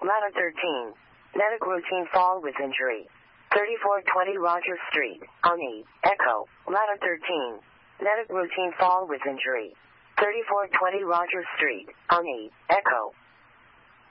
Ladder 13. Medic routine fall with injury. 3420 Rogers Street, Ani, Echo, Ladder 13. Medic routine fall with injury. 3420 Rogers Street, Ani, Echo.